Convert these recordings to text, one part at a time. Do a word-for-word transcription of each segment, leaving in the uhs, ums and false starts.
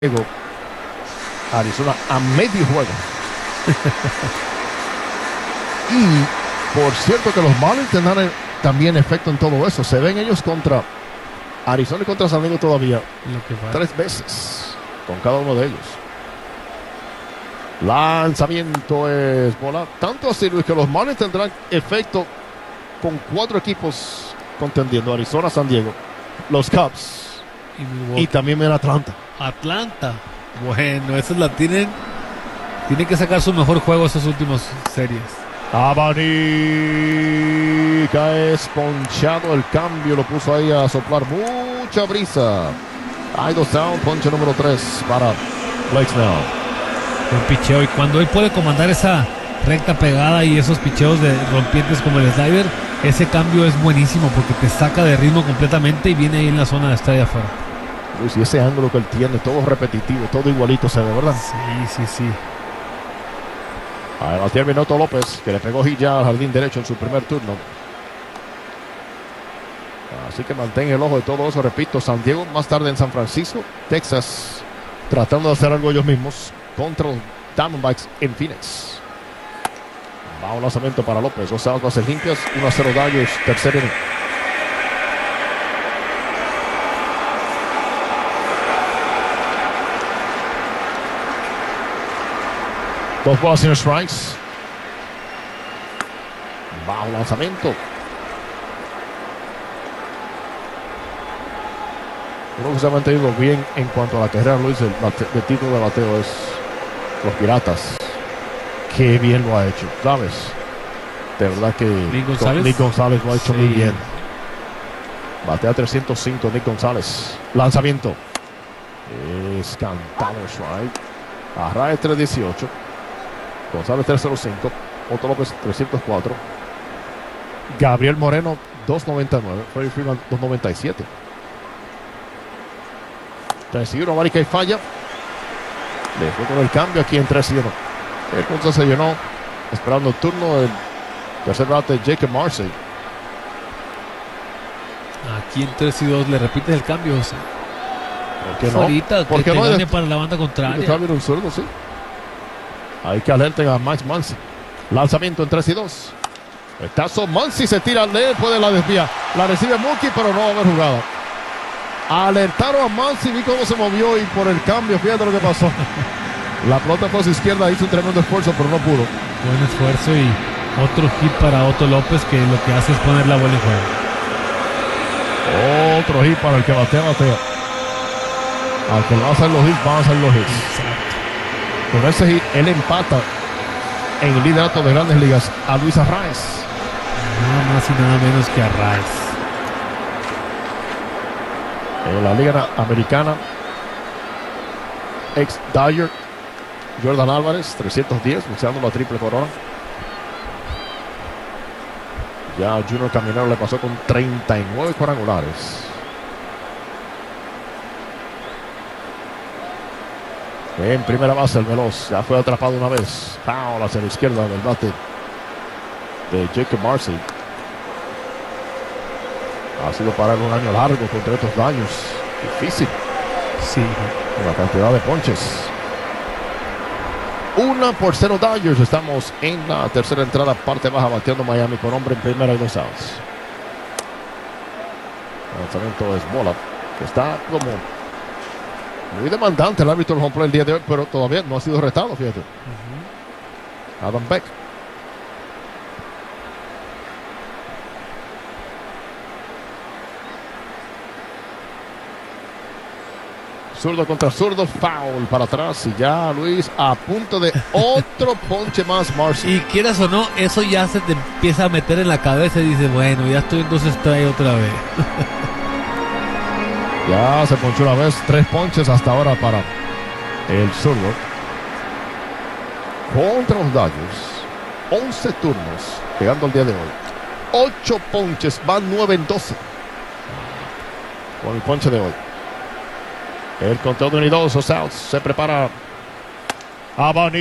juego. Arizona a medio juego. Y por cierto que los Marlins tendrán también efecto en todo eso. Se ven ellos contra Arizona y contra San Diego todavía Lo que tres veces con cada uno de ellos. Lanzamiento es bola. Tanto así, Luis, que los Marlins tendrán efecto con cuatro equipos contendiendo: Arizona, San Diego, los Cubs y, y también en Atlanta. Atlanta. Bueno, esas la tienen. Tienen que sacar su mejor juego esas últimas series. Abanica es ponchado. El cambio lo puso ahí a soplar mucha brisa. Hay dos down, ponche número tres para Blake Snell. Buen picheo. Y cuando él puede comandar esa recta pegada y esos picheos de rompientes como el slider, ese cambio es buenísimo porque te saca de ritmo completamente y viene ahí en la zona de estrella afuera. Luis, y ese ángulo que él tiene, todo repetitivo, todo igualito se ve, ¿verdad? Sí, sí, sí. Ahí va Terminato López, que le pegó hit ya al jardín derecho en su primer turno. Así que mantén el ojo de todo eso. Repito, San Diego más tarde en San Francisco, Texas, tratando de hacer algo ellos mismos contra los Diamondbacks en Phoenix. Va un lanzamiento para López. Dos outs, bases limpias, uno a cero Dodgers, tercer inning. Dos bolas sin strikes. Va un lanzamiento. Uno que se ha mantenido bien en cuanto a la carrera, Luis, el, bate, el título de bateo es los Piratas. Qué bien lo ha hecho, ¿sabes? De verdad que Nick González, Nick González lo ha hecho sí. muy bien. Batea trescientos cinco Nick González. Lanzamiento. Es cantado strike. Arraez tres dieciocho. González tres cero cinco. Otto López trescientos cuatro. Gabriel Moreno dos noventa y nueve. Freddie Freeman dos noventa y siete. tres y uno. Abanica y falla. Le fue con el cambio aquí en tres y uno. El punto se llenó esperando el turno del tercer bate Jacob Marsey. Aquí en tres y dos le repites el cambio, José. ¿Por qué no? Ahorita ¿Por que qué te no? gane para la banda contraria. Está bien un zurdo, sí. Hay que alerten a Max Muncy. Lanzamiento en tres y dos. Estazo, Muncy se tira, le puede la desvía. La recibe Mookie, pero no va a haber jugada. Alertaron a Muncy, vi cómo se movió y por el cambio, fíjate lo que pasó. La pelota por su izquierda, hizo un tremendo esfuerzo, pero no pudo. Buen esfuerzo y otro hit para Otto López, que lo que hace es poner la bola en juego. Otro hit para el que batea, batea. Al que va a hacer los hits, van a hacer los hits. Exacto. Con ese hit, él empata en el liderato de Grandes Ligas a Luis Arraez. Nada más y nada menos que Arraez. En la Liga Americana, ex Dodger, Jordan Álvarez, trescientos diez, buscando la triple corona. Ya Junior Caminero le pasó con treinta y nueve cuadrangulares. En primera base el veloz, ya fue atrapado una vez. Foul hacia la izquierda del bate de Jacob Marsey. Ha sido para él un año largo contra estos daños. Difícil. Sí. Una cantidad de ponches. Una por cero Dodgers. Estamos en la tercera entrada, parte baja, bateando Miami con hombre en primera y dos outs. El lanzamiento es bola. Está como muy demandante el árbitro del home play el día de hoy, pero todavía no ha sido retado, fíjate. Uh-huh. Adam Beck. Zurdo contra zurdo, foul para atrás y ya Luis a punto de otro ponche más, Marcy. Y quieras o no, eso ya se te empieza a meter en la cabeza y dices, bueno, ya estoy en dos strikes otra vez. Ya se ponchó una vez, tres ponches hasta ahora para el zurdo. Contra los Dodgers, once turnos, llegando el día de hoy. ocho ponches, van nueve en doce. Con el ponche de hoy. El conteo de uno y dos, dos outs. Se prepara Abanica.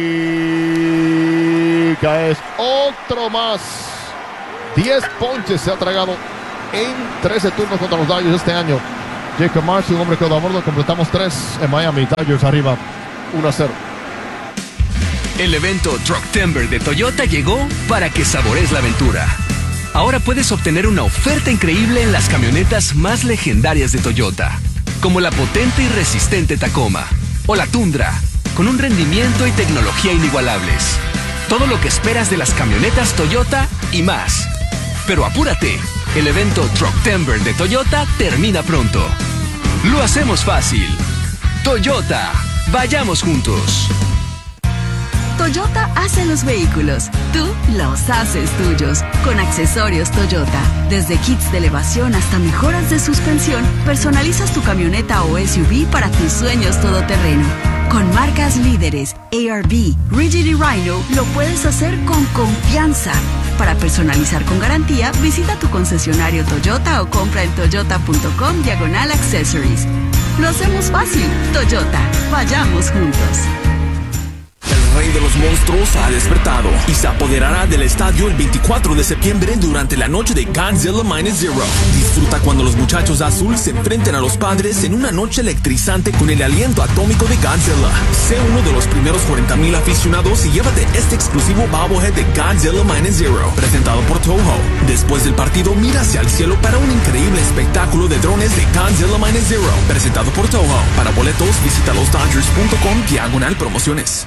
Es otro más. diez ponches se ha tragado en trece turnos contra los Dodgers este año. Jacob Marsh, un hombre quedó a bordo. Completamos tres en Miami. Dodgers arriba uno a cero. El evento Trucktember de Toyota llegó para que sabores la aventura. Ahora puedes obtener una oferta increíble en las camionetas más legendarias de Toyota, como la potente y resistente Tacoma o la Tundra, con un rendimiento y tecnología inigualables. Todo lo que esperas de las camionetas Toyota y más. Pero apúrate, el evento Trucktember de Toyota termina pronto. Lo hacemos fácil. Toyota, vayamos juntos. Toyota hace los vehículos, tú los haces tuyos. Con accesorios Toyota, desde kits de elevación hasta mejoras de suspensión, personalizas tu camioneta o S U V para tus sueños todoterreno. Con marcas líderes, A R B, Rigid y Rhino, lo puedes hacer con confianza. Para personalizar con garantía, visita tu concesionario Toyota o compra en toyota.com diagonal accessories. Lo hacemos fácil. Toyota, vayamos juntos. El rey de los monstruos ha despertado y se apoderará del estadio el veinticuatro de septiembre durante la noche de Godzilla Minus Zero. Disfruta cuando los muchachos azul se enfrenten a los padres en una noche electrizante con el aliento atómico de Godzilla. Sé uno de los primeros cuarenta mil aficionados y llévate este exclusivo bobblehead de Godzilla Minus Zero, presentado por Toho. Después del partido, mira hacia el cielo para un increíble espectáculo de drones de Godzilla Minus Zero, presentado por Toho. Para boletos, visita los dodgers punto com diagonal promociones.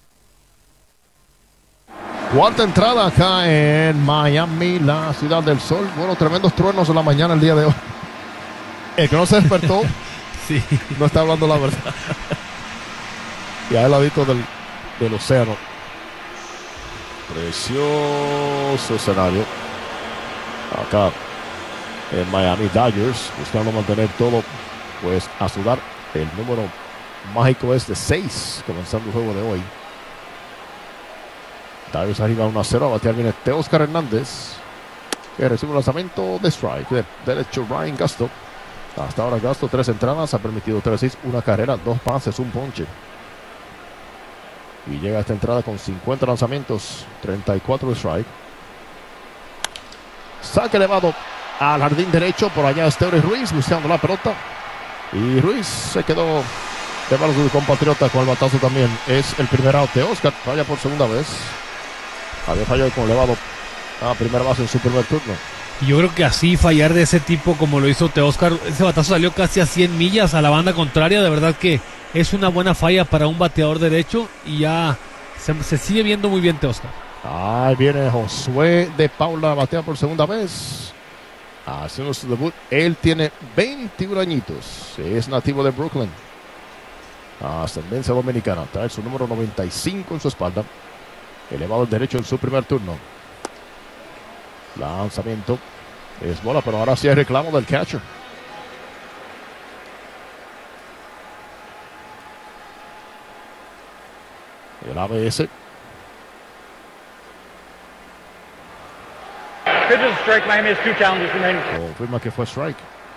Cuarta entrada acá en Miami, la ciudad del sol. Bueno, tremendos truenos en la mañana el día de hoy. El que no se despertó Sí. no está hablando la verdad. Y a el ladito del, del océano. Precioso escenario. Acá en Miami, Dodgers buscando mantener todo pues a sudar. El número mágico es de seis, comenzando el juego de hoy. Dodgers arriba uno a cero. A batear viene Teóscar Hernández, que recibe un lanzamiento de strike de derecho Ryan Gusto. Hasta ahora Gusto, tres entradas, ha permitido tres hits, una carrera, dos pases, un ponche. Y llega a esta entrada con cincuenta lanzamientos, treinta y cuatro de strike. Saque elevado al jardín derecho. Por allá Esteury Ruiz buscando la pelota. Y Ruiz se quedó de manos de su compatriota con el batazo también. Es el primer out de Oscar. Falla por segunda vez. Había fallado con elevado a primera base en su primer turno. Y yo creo que así fallar de ese tipo como lo hizo Teóscar, ese batazo salió casi a cien millas a la banda contraria. De verdad que es una buena falla para un bateador derecho y ya se, se sigue viendo muy bien Teóscar. Ahí viene Josué de Paula, batea por segunda vez, haciendo su debut. Él tiene veintiún añitos, es nativo de Brooklyn, ascendencia dominicana. Trae su número noventa y cinco en su espalda, elevado al derecho en su primer turno. Lanzamiento es bola, pero ahora sí hay reclamo del catcher. El A B S. Strike, Miami has two challenges remaining. Confirma que fue strike.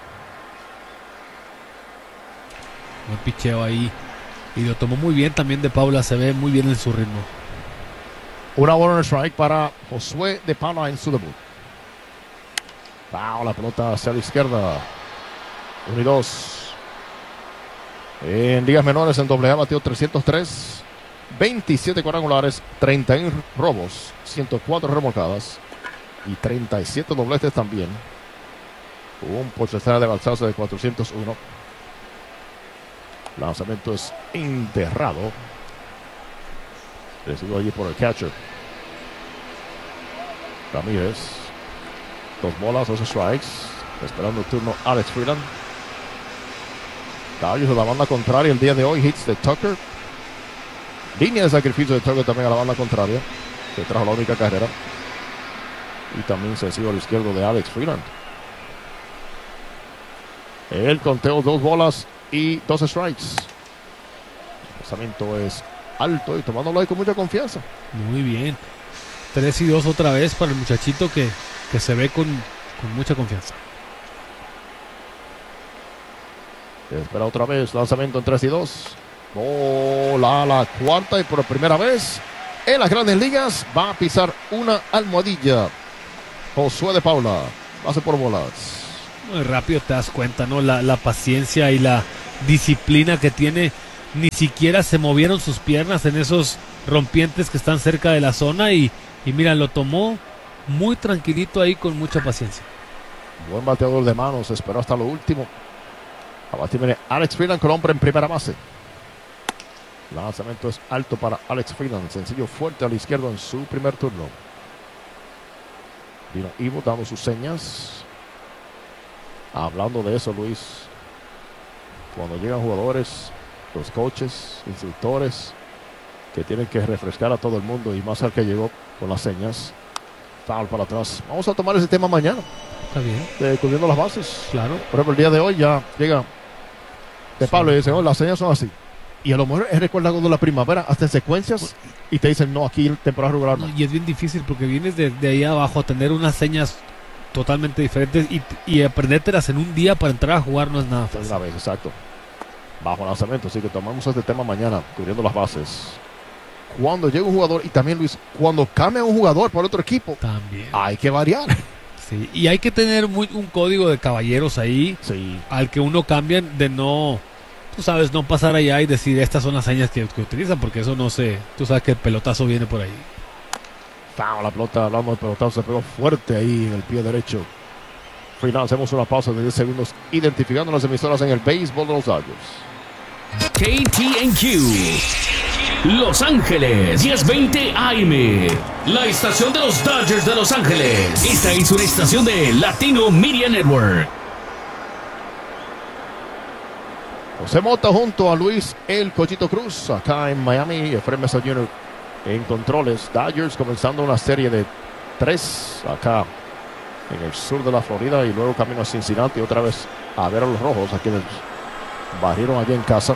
Buen picheo ahí. Y lo tomó muy bien también de Paula, se ve muy bien en su ritmo. Una buena strike para Josué de Paula en su debut. Wow, la pelota hacia la izquierda. uno y dos. En ligas menores en doble A batió trescientos tres, veintisiete cuadrangulares, treinta y uno robos, ciento cuatro remolcadas y treinta y siete dobletes también. Un porcentaje de balzazo de cuatrocientos uno. Lanzamiento es enterrado. Recibido allí por el catcher Ramírez. Dos bolas, dos strikes. Esperando el turno Alex Freeland. Caballos de la banda contraria el día de hoy. Hits de Tucker. Línea de sacrificio de Tucker también a la banda contraria, que trajo la única carrera. Y también sencillo al izquierdo de Alex Freeland. El conteo, dos bolas y dos strikes. El lanzamiento es alto y tomándolo ahí con mucha confianza. Muy bien. tres y dos otra vez para el muchachito que, que se ve con, con mucha confianza. Espera otra vez, lanzamiento en tres y dos. Bola a la cuarta y por primera vez en las grandes ligas va a pisar una almohadilla. Josué de Paula, base por bolas. Muy rápido te das cuenta, ¿no? La, la paciencia y la disciplina que tiene. Ni siquiera se movieron sus piernas en esos rompientes que están cerca de la zona y, y mira, lo tomó muy tranquilito ahí con mucha paciencia. Buen bateador de manos, esperó hasta lo último. A batir viene Alex Freeland con hombre en primera base. Lanzamiento es alto para Alex Freeland, sencillo fuerte a la izquierda en su primer turno. Vino Ivo dando sus señas. Hablando de eso, Luis, cuando llegan jugadores, los coaches, instructores, que tienen que refrescar a todo el mundo y más al que llegó con las señas. Foul para atrás. Vamos a tomar ese tema mañana. Está bien. De, cubriendo las bases. Claro. Por ejemplo, el día de hoy ya llega de Pablo y dice, oh, las señas son así. Y a lo mejor es recuerda cuando la primavera, hasta en secuencias, y te dicen, no, aquí temporada regular no. Y es bien difícil porque vienes de, de ahí abajo a tener unas señas totalmente diferentes y, y aprendértelas en un día para entrar a jugar no es nada fácil. Una vez, exacto. Bajo lanzamiento, así que tomamos este tema mañana, cubriendo las bases. Cuando llega un jugador, y también Luis, cuando cambia un jugador por otro equipo, También. hay que variar. Sí, y hay que tener muy, un código de caballeros ahí, Sí. al que uno cambie de no, tú sabes, no pasar allá y decir estas son las señas que, que utilizan, porque eso no sé, tú sabes que el pelotazo viene por ahí. La pelota, hablando del pelotazo, se pegó fuerte ahí en el pie derecho. Final, hacemos una pausa de diez segundos, identificando las emisoras en el béisbol de los Dodgers. K T N Q Los Ángeles diez veinte A M, la estación de los Dodgers de Los Ángeles. Esta es una estación de Latino Media Network. José Mota junto a Luis El Cochito Cruz acá en Miami. Efraín Mesa junior en controles. Dodgers comenzando una serie de tres acá en el sur de la Florida y luego camino a Cincinnati otra vez a ver a los rojos, a quienes barrieron allá en casa.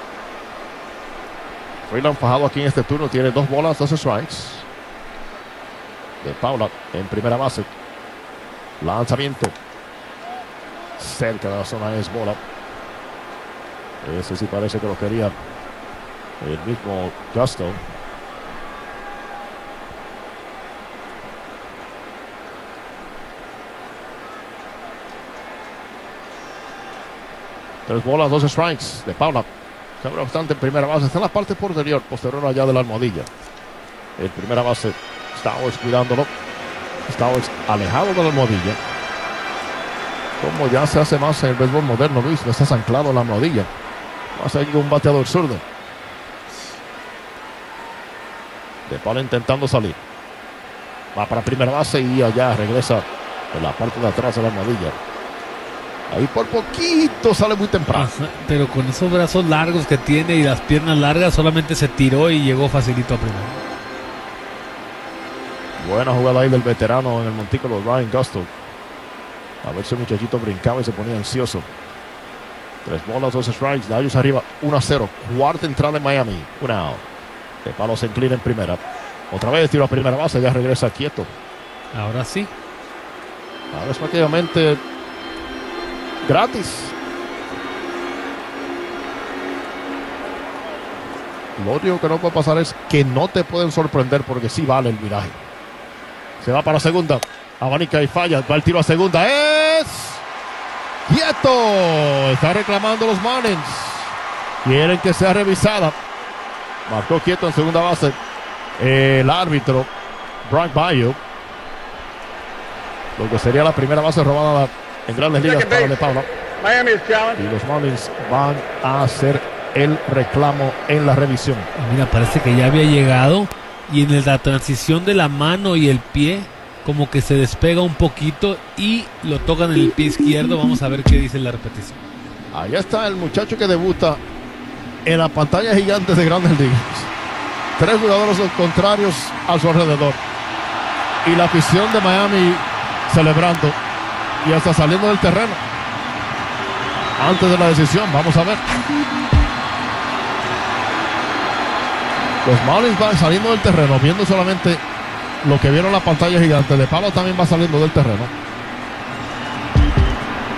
Freeland fajado aquí en este turno, tiene dos bolas, dos strikes. De Paula en primera base. Lanzamiento cerca de la zona, es bola. Ese sí parece que lo quería el mismo Gusto. Tres bolas, dos strikes de Paula. Se abre bastante en primera base. Está en la parte posterior, posterior allá de la almohadilla. En primera base, Stowers cuidándolo. Stowers alejado de la almohadilla. Como ya se hace más en el béisbol moderno, Luis, no estás anclado en la almohadilla. Más allá que un bateador zurdo. De Paula intentando salir. Va para primera base y allá regresa en la parte de atrás de la almohadilla. Ahí por poquito sale muy temprano. Ajá, pero con esos brazos largos que tiene y las piernas largas solamente se tiró y llegó facilito a primero. Buena jugada ahí del veterano en el montículo, Ryan Gusto. A ver si el muchachito brincaba y se ponía ansioso. Tres bolas, dos strikes. Dodgers arriba uno a cero. Cuarta entrada en Miami. Una out. De Palo se inclina en primera. Otra vez tiro a primera base. Ya regresa quieto. Ahora sí. Ahora es prácticamente gratis. Lo único que no puede pasar es que no te pueden sorprender porque sí vale el viraje. Se va para segunda. Abanica y falla. Va el tiro a segunda. ¡Es quieto! Está reclamando los Marlins. Quieren que sea revisada. Marcó quieto en segunda base el árbitro Brock Bayou. Lo que sería la primera base robada en Grandes Ligas para De Paula. Y los Marlins van a hacer el reclamo en la revisión. Mira, parece que ya había llegado y en la transición de la mano y el pie como que se despega un poquito y lo tocan en el pie izquierdo. Vamos a ver qué dice la repetición. Allá está el muchacho que debuta en la pantalla gigante de Grandes Ligas. Tres jugadores contrarios a su alrededor. Y la afición de Miami celebrando y hasta saliendo del terreno antes de la decisión. Vamos a ver. Los Marlins van saliendo del terreno, viendo solamente lo que vieron en la pantalla gigante. De Palo también va saliendo del terreno.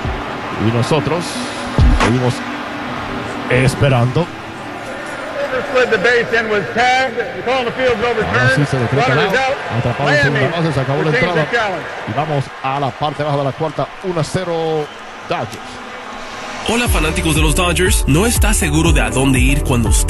Y nosotros seguimos esperando. slid the base and was tagged. They're calling the field's Ahora sí overturned. se decreta el Runner is out. out. Atrapado sobre Miami la base, se acabó la retains entrada. the challenge. Y vamos a la parte baja de la cuarta, uno a cero Dodgers. Hola fanáticos de los Dodgers, ¿no está seguro de a dónde ir cuando usted